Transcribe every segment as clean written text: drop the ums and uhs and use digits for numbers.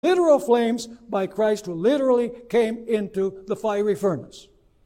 literal flames by Christ, who literally came into the fiery furnace.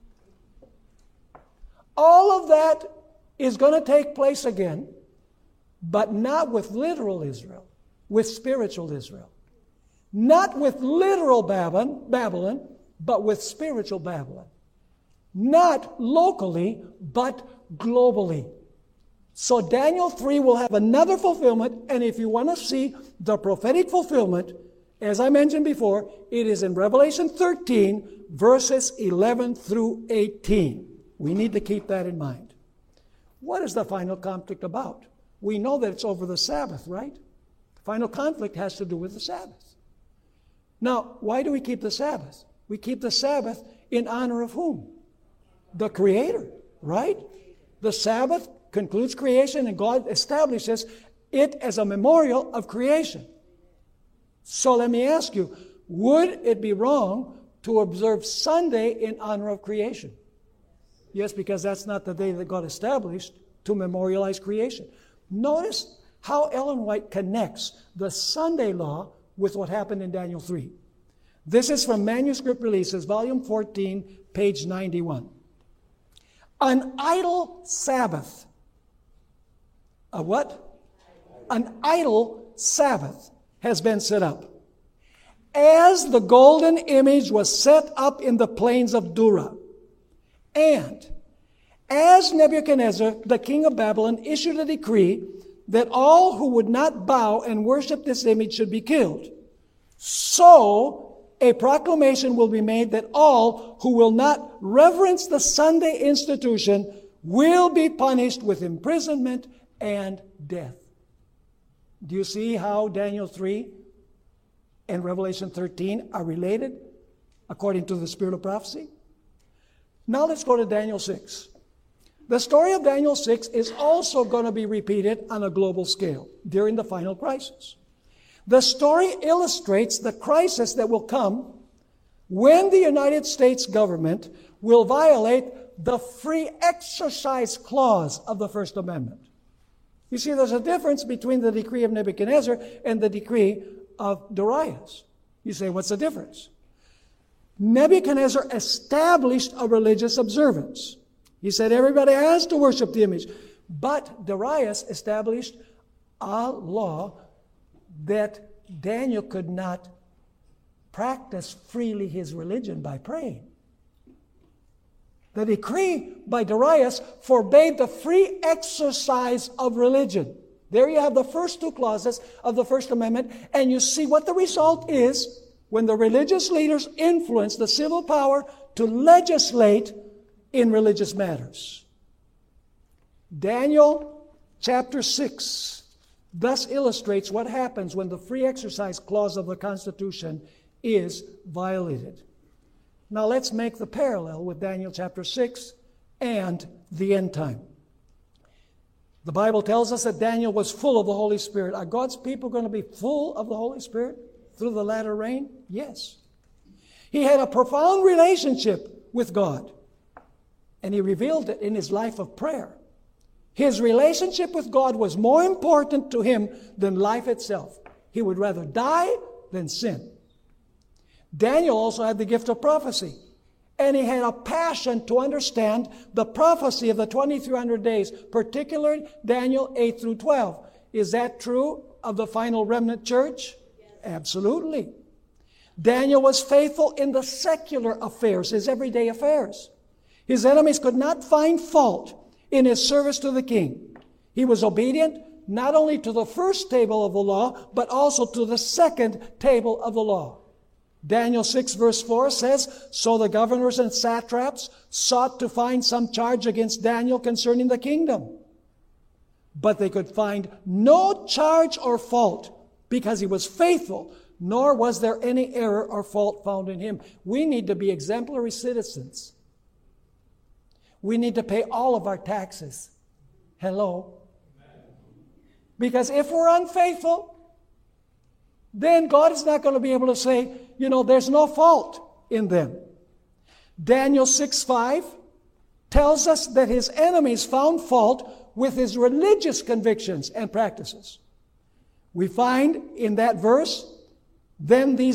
All of that is going to take place again, but not with literal Israel, with spiritual Israel. Not with literal Babylon, but with spiritual Babylon. Not locally, but globally. So Daniel 3 will have another fulfillment, and if you want to see the prophetic fulfillment, as I mentioned before, it is in Revelation 13, verses 11 through 18. We need to keep that in mind. What is the final conflict about? We know that it's over the Sabbath, right? The final conflict has to do with the Sabbath. Now, why do we keep the Sabbath? We keep the Sabbath in honor of whom? The Creator, right? The Sabbath concludes creation, and God establishes it as a memorial of creation. So let me ask you, would it be wrong to observe Sunday in honor of creation? Yes, because that's not the day that God established to memorialize creation. Notice how Ellen White connects the Sunday law with what happened in Daniel 3. This is from Manuscript Releases, volume 14, page 91. An idle Sabbath. A what? An idle Sabbath has been set up. As the golden image was set up in the plains of Dura, and as Nebuchadnezzar, the king of Babylon, issued a decree that all who would not bow and worship this image should be killed, so a proclamation will be made that all who will not reverence the Sunday institution will be punished with imprisonment and death. Do you see how Daniel 3 and Revelation 13 are related according to the spirit of prophecy? Now let's go to Daniel 6. The story of Daniel 6 is also going to be repeated on a global scale during the final crisis. The story illustrates the crisis that will come when the United States government will violate the free exercise clause of the First Amendment. You see, there's a difference between the decree of Nebuchadnezzar and the decree of Darius. You say, what's the difference? Nebuchadnezzar established a religious observance. He said everybody has to worship the image. But Darius established a law that Daniel could not practice freely his religion by praying. The decree by Darius forbade the free exercise of religion. There you have the first two clauses of the First Amendment, and you see what the result is when the religious leaders influence the civil power to legislate in religious matters. Daniel chapter 6 thus illustrates what happens when the free exercise clause of the Constitution is violated. Now let's make the parallel with Daniel chapter 6 and the end time. The Bible tells us that Daniel was full of the Holy Spirit. Are God's people going to be full of the Holy Spirit through the latter rain? Yes. He had a profound relationship with God, and he revealed it in his life of prayer. His relationship with God was more important to him than life itself. He would rather die than sin. Daniel also had the gift of prophecy, and he had a passion to understand the prophecy of the 2300 days, particularly Daniel 8 through 12. Is that true of the final remnant church? Yes. Absolutely. Daniel was faithful in the secular affairs, his everyday affairs. His enemies could not find fault in his service to the king. He was obedient not only to the first table of the law, but also to the second table of the law. Daniel 6 verse 4 says, "So the governors and satraps sought to find some charge against Daniel concerning the kingdom. But they could find no charge or fault because he was faithful, nor was there any error or fault found in him." We need to be exemplary citizens. We need to pay all of our taxes. Hello? Because if we're unfaithful, then God is not going to be able to say, there's no fault in them. Daniel 6:5 tells us that his enemies found fault with his religious convictions and practices. We find in that verse then these